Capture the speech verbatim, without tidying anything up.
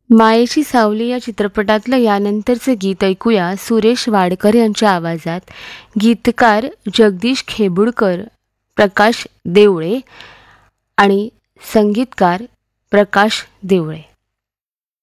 मायेची सावली या चित्रपटातलं यानंतरचं गीत ऐकूया सुरेश वाडकर यांच्या आवाजात. गीतकार जगदीश खेबुडकर, प्रकाश देवळे आणि संगीतकार प्रकाश देवळे.